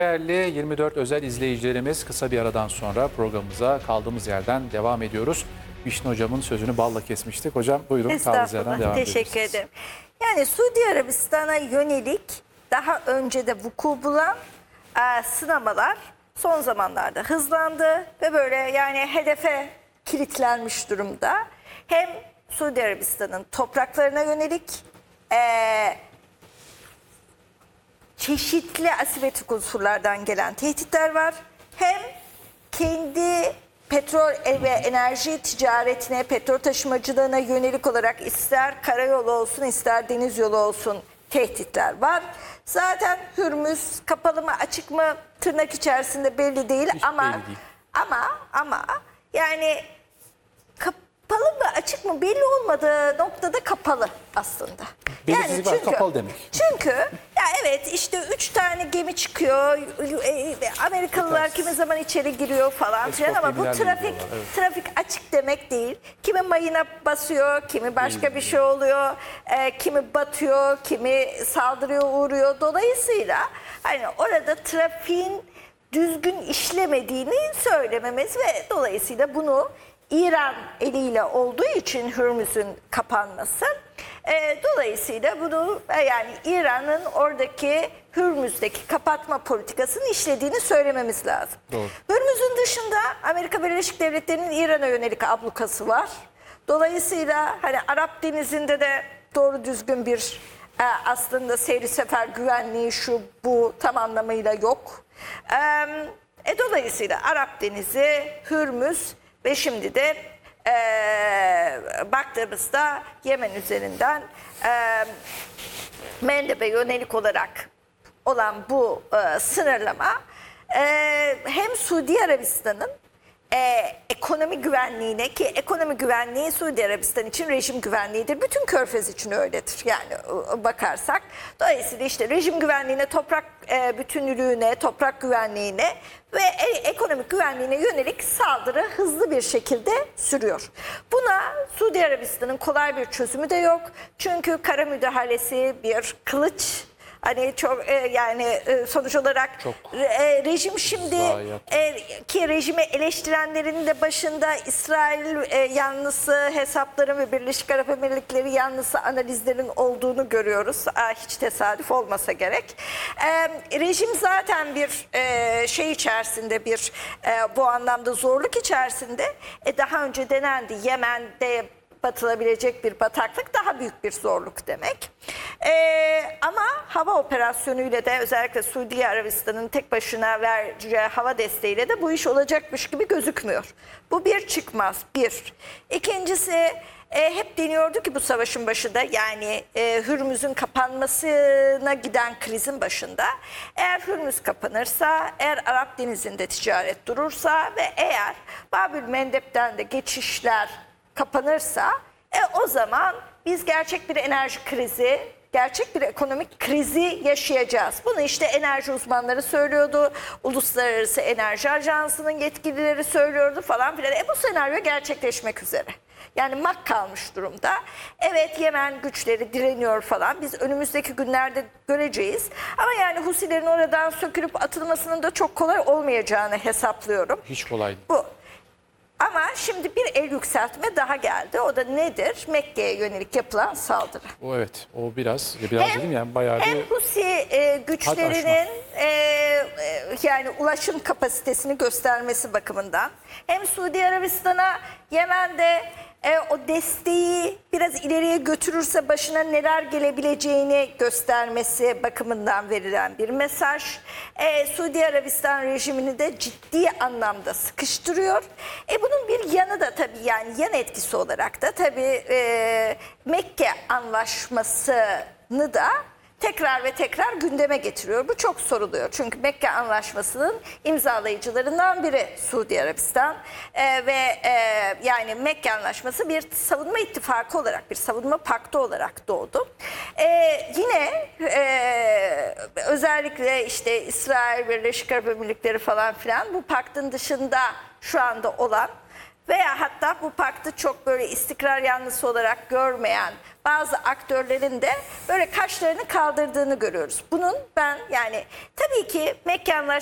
Değerli 24 özel izleyicilerimiz, kısa bir aradan sonra programımıza kaldığımız yerden devam ediyoruz. Vişne hocamın sözünü balla kesmiştik. Hocam buyurun, kaldığımız yerden devam edebilirsiniz. Teşekkür ederim. Yani Suudi Arabistan'a yönelik daha önce de vuku bulan sınamalar son zamanlarda hızlandı ve böyle yani hedefe kilitlenmiş durumda. Hem Suudi Arabistan'ın topraklarına yönelik çeşitli asimetrik unsurlardan gelen tehditler var. Hem kendi petrol ve enerji ticaretine, petrol taşımacılığına yönelik olarak ister karayolu olsun ister deniz yolu olsun tehditler var. Zaten Hürmüz kapalı mı açık mı tırnak içerisinde belli değil. Hiç ama belli değil. ama yani kapalı mı açık mı belli olmadığı noktada kapalı aslında. Belirsiz var, kapalı demek. Çünkü ya evet işte 3 tane gemi çıkıyor. Amerikalılar kimi zaman içeri giriyor falan filan ama bu trafik açık demek değil. Kimi mayına basıyor, kimi başka bir şey oluyor, kimi batıyor, kimi saldırıya uğruyor. Dolayısıyla hani orada trafiğin düzgün işlemediğini söylememiz ve dolayısıyla bunu İran eliyle olduğu için Hürmüz'ün kapanması. Dolayısıyla bunu yani İran'ın oradaki Hürmüz'deki kapatma politikasını işlediğini söylememiz lazım. Doğru. Hürmüz'ün dışında Amerika Birleşik Devletleri'nin İran'a yönelik ablukası var. Dolayısıyla hani Arap Denizi'nde de doğru düzgün bir aslında seyri sefer güvenliği şu bu tam anlamıyla yok. Dolayısıyla Arap Denizi, Hürmüz ve şimdi de baktığımızda Yemen üzerinden Mendeb'e yönelik olarak olan bu sınırlama hem Suudi Arabistan'ın ekonomi güvenliğine, ki ekonomi güvenliği Suudi Arabistan için rejim güvenliğidir. Bütün Körfez için öyledir yani bakarsak. Dolayısıyla işte rejim güvenliğine, toprak bütünlüğüne, toprak güvenliğine ve ekonomik güvenliğine yönelik saldırı hızlı bir şekilde sürüyor. Buna Suudi Arabistan'ın kolay bir çözümü de yok. Çünkü kara müdahalesi bir kılıç. Hani çok yani sonuç olarak rejim şimdi ki rejimi eleştirenlerin de başında İsrail yanlısı hesapların ve Birleşik Arap Emirlikleri yanlısı analizlerin olduğunu görüyoruz. Hiç tesadüf olmasa gerek. Rejim zaten bir şey içerisinde bir bu anlamda zorluk içerisinde daha önce denendi Yemen'de batılabilecek bir bataklık daha büyük bir zorluk demek. Ama hava operasyonuyla da özellikle Suudi Arabistan'ın tek başına vereceği hava desteğiyle de bu iş olacakmış gibi gözükmüyor. Bu bir çıkmaz. Bir. İkincisi hep deniyordu ki bu savaşın başında yani Hürmüz'ün kapanmasına giden krizin başında eğer Hürmüz kapanırsa, eğer Arap Denizi'nde ticaret durursa ve eğer Babül Mendeb'den de geçişler kapanırsa o zaman biz gerçek bir enerji krizi, gerçek bir ekonomik krizi yaşayacağız. Bunu işte enerji uzmanları söylüyordu, Uluslararası Enerji Ajansı'nın yetkilileri söylüyordu falan filan. Bu senaryo gerçekleşmek üzere. Yani mak kalmış durumda. Evet Yemen güçleri direniyor falan. Biz önümüzdeki günlerde göreceğiz. Ama yani Husilerin oradan sökülüp atılmasının da çok kolay olmayacağını hesaplıyorum. Hiç kolay değil. Bu. Ama şimdi bir el yükseltme daha geldi. O da nedir? Mekke'ye yönelik yapılan saldırı. O evet. O biraz dedim yani bayağı bir... Hem Husi güçlerinin yani ulaşım kapasitesini göstermesi bakımından hem Suudi Arabistan'a Yemen'de o desteği biraz ileriye götürürse başına neler gelebileceğini göstermesi bakımından verilen bir mesaj. Suudi Arabistan rejimini de ciddi anlamda sıkıştırıyor. Bunun bir yanı da tabii yani yan etkisi olarak da tabii Mekke Anlaşması'nı da tekrar ve tekrar gündeme getiriyor. Bu çok soruluyor. Çünkü Mekke Anlaşması'nın imzalayıcılarından biri Suudi Arabistan. Yani Mekke Anlaşması bir savunma ittifakı olarak, bir savunma paktı olarak doğdu. Yine özellikle işte İsrail, Birleşik Arap Emirlikleri falan filan bu paktın dışında şu anda olan veya hatta bu parkta çok böyle istikrar yanlısı olarak görmeyen bazı aktörlerin de böyle kaşlarını kaldırdığını görüyoruz. Bunun ben yani tabii ki mekanlar